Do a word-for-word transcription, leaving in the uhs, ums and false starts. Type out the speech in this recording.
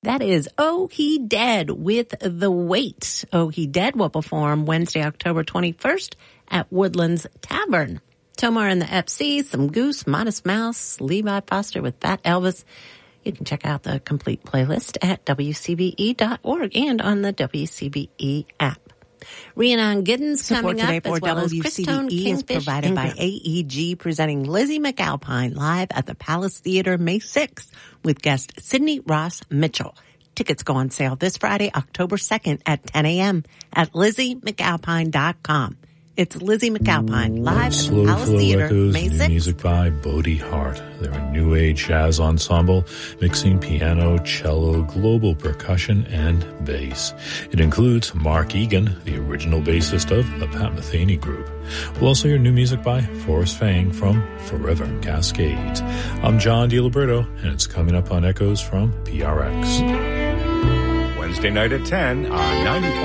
That is Oh He Dead with The Weight. Oh He Dead will perform Wednesday, October twenty-first at Woodlands Tavern. Tomar and the F C, Some Goose, Modest Mouse, Levi Foster with Fat Elvis. You can check out the complete playlist at W C B E dot org and on the W C B E app. Rhiannon Giddens Support coming today up, for as well W C B E as Christone, is Kingfish, provided by A E G, presenting Lizzie McAlpine live at the Palace Theater May sixth with guest Sidney Ross Mitchell. Tickets go on sale this Friday, October second at ten a.m. at lizzie mcalpine dot com. It's Lizzie McAlpine live at the Slow Palace Flow Theater Echoes, May new sixth. music by Bodie Hart. They're a new age jazz ensemble mixing piano, cello, global percussion, and bass. It includes Mark Egan, the original bassist of the Pat Metheny Group. We'll also hear new music by Forrest Fang from Forever Cascades. I'm John DiLiberto, and it's coming up on Echoes from P R X. Wednesday night at ten on ninety point